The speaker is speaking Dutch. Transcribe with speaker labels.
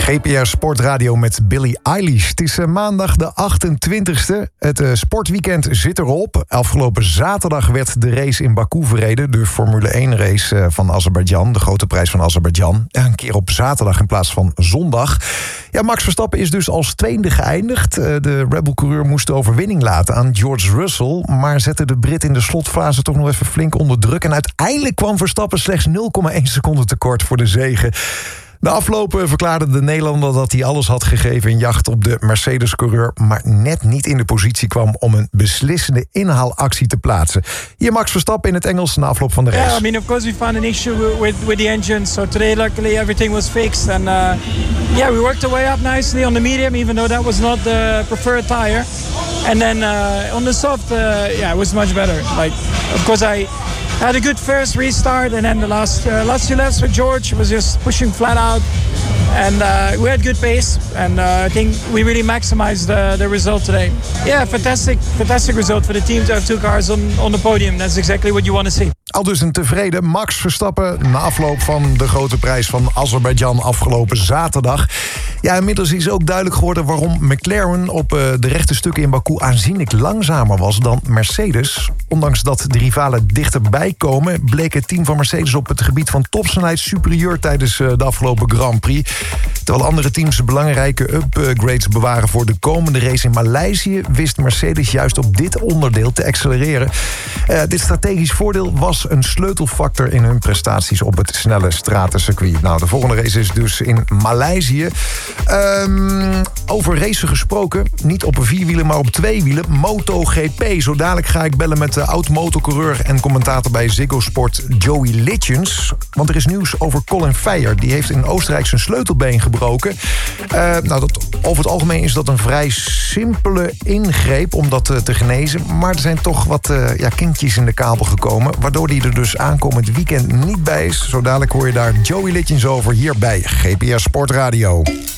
Speaker 1: GPR Sportradio met Billie Eilish. Het is maandag de 28e. Het sportweekend zit erop. Afgelopen zaterdag werd de race in Baku verreden. De Formule 1 race van Azerbeidzjan. De grote prijs van Azerbeidzjan. Een keer op zaterdag in plaats van zondag. Ja, Max Verstappen is dus als tweede geëindigd. De Red Bull-coureur moest de overwinning laten aan George Russell. Maar zette de Brit in de slotfase toch nog even flink onder druk. En uiteindelijk kwam Verstappen slechts 0,1 seconde tekort voor de zege. De afloop verklaarde de Nederlander dat hij alles had gegeven in jacht op de Mercedes-coureur, maar net niet in de positie kwam om een beslissende inhaalactie te plaatsen. Hier Max Verstappen in het Engels na afloop van de race.
Speaker 2: Yeah, I mean, of course we found an issue with the engine. So today, luckily, everything was fixed, and yeah, we worked our way up nicely on the medium, even though that was not the preferred tire. And then on the soft, yeah, it was much better. Like, of course, I had a good first restart, and then the last two laps with George was just pushing flat out, and we had good pace, and I think we really maximized the result today. Yeah, fantastic result for the team to have two cars on the podium. That's exactly what you want to see.
Speaker 1: Al dus een tevreden Max Verstappen na afloop van de grote prijs van Azerbeidzjan afgelopen zaterdag. Ja, inmiddels is ook duidelijk geworden waarom McLaren op de rechte stukken in Baku aanzienlijk langzamer was dan Mercedes. Ondanks dat de rivalen dichterbij komen, bleek het team van Mercedes op het gebied van topsnelheid superieur tijdens de afgelopen Grand Prix. Terwijl andere teams belangrijke upgrades bewaren voor de komende race in Maleisië, wist Mercedes juist op dit onderdeel te accelereren. Dit strategisch voordeel was een sleutelfactor in hun prestaties op het snelle stratencircuit. Nou, de volgende race is dus in Maleisië. Over racen gesproken, niet op 4 wielen, maar op 2 wielen. MotoGP. Zo dadelijk ga ik bellen met de oud-motocoureur en commentator bij Ziggo Sport Joey Litjens. Want er is nieuws over Colin Veyer. Die heeft in Oostenrijk zijn sleutelbeen gebroken. Over het algemeen is dat een vrij simpele ingreep om dat te genezen. Maar er zijn toch wat kindjes in de kabel gekomen, waardoor hij er dus aankomend weekend niet bij is. Zo dadelijk hoor je daar Joey Litjens over hier bij GPR Sportradio.